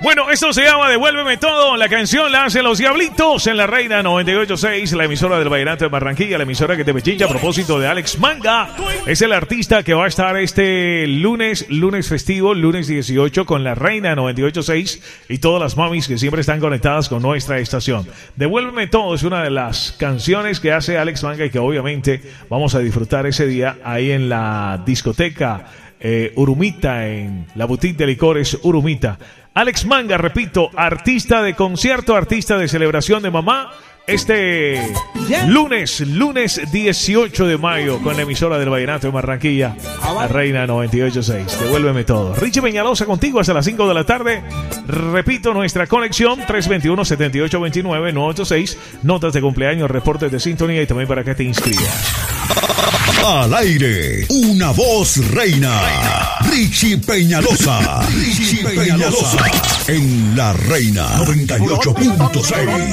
Bueno, esto se llama Devuélveme Todo. La canción la hacen Los Diablitos en la Reina 98.6, la emisora del Vallenato de Barranquilla, la emisora que te pechincha a propósito de Alex Manga. Es el artista que va a estar este lunes festivo, lunes 18, con la Reina 98.6 y todas las mamis que siempre están conectadas con nuestra estación. Devuélveme Todo es una de las canciones que hace Alex Manga y que obviamente vamos a disfrutar ese día ahí en la discoteca Urumita, en la boutique de licores Urumita. Alex Manga, repito, artista de concierto, artista de celebración de mamá. Este lunes 18 de mayo con la emisora del Vallenato de Barranquilla, la Reina 98.6. Devuélveme Todo. Richie Peñalosa contigo hasta las 5 de la tarde. Repito, nuestra conexión 321-7829-986. Notas de cumpleaños, reportes de sintonía y también para que te inscribas. Al aire, una voz reina. Richie Peñalosa. Richie Peñalosa. En la Reina 98.6.